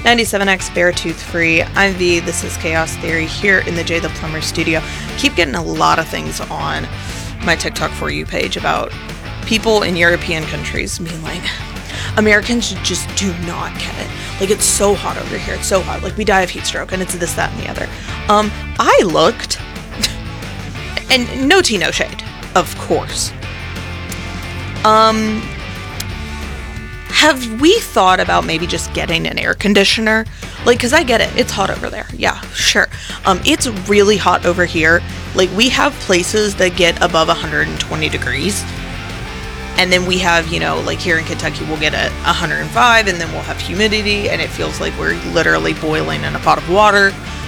97X Beartooth Free. I'm V. This is Chaos Theory here in the Jay the Plumber studio. Keep getting a lot of things on my TikTok For You page about people in European countries being like, Americans just do not get it. Like, it's so hot over here. It's so hot. Like, we die of heat stroke, and it's this, that, and the other. I looked, and no tea, no shade, of course. Have we thought about maybe just getting an air conditioner? Like, because I get it. It's hot over there. Yeah, sure. It's really hot over here. Like, we have places that get above 120 degrees. And then we have, you know, like here in Kentucky, we'll get 105, and then we'll have humidity, and it feels like we're literally boiling in a pot of water.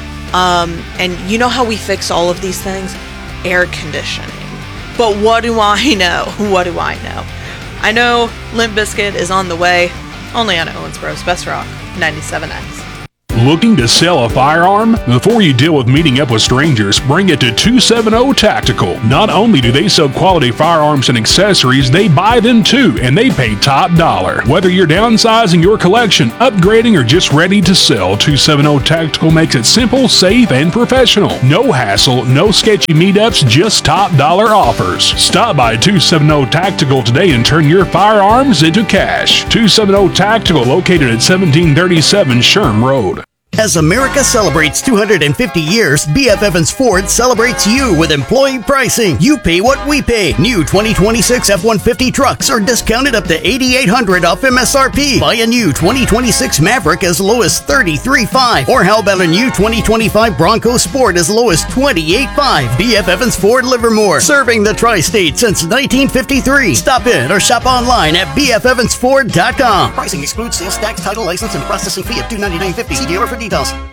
And you know how we fix all of these things? Air conditioning. But what do I know? What do I know? I know Limp Bizkit is on the way, only on Owensboro's Best Rock, 97X. Looking to sell a firearm? Before you deal with meeting up with strangers, bring it to 270 Tactical. Not only do they sell quality firearms and accessories, they buy them too, and they pay top dollar. Whether you're downsizing your collection, upgrading, or just ready to sell, 270 Tactical makes it simple, safe, and professional. No hassle, no sketchy meetups, just top dollar offers. Stop by 270 Tactical today and turn your firearms into cash. 270 Tactical, located at 1737 Sherm Road. As America celebrates 250 years, B.F. Evans Ford celebrates you with employee pricing. You pay what we pay. New 2026 F-150 trucks are discounted up to $8,800 off MSRP. Buy a new 2026 Maverick as low as $33,500. Or how about a new 2025 Bronco Sport as low as $28,500. B.F. Evans Ford Livermore, serving the tri-state since 1953. Stop in or shop online at bfevansford.com. Pricing excludes sales tax, title, license, and processing fee of $299.50. See dealer for details.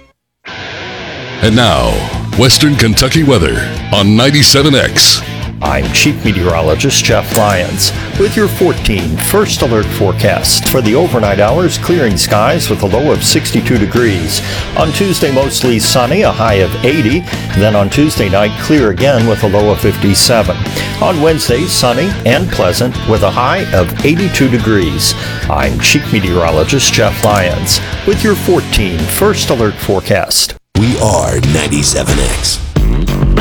And now, Western Kentucky weather on 97X. I'm Chief Meteorologist Jeff Lyons with your 14 First Alert forecast. For the overnight hours, clearing skies with a low of 62 degrees. On Tuesday, mostly sunny, a high of 80. Then on Tuesday night, clear again with a low of 57. On Wednesday, sunny and pleasant with a high of 82 degrees. I'm Chief Meteorologist Jeff Lyons with your 14 First Alert forecast. We are 97X.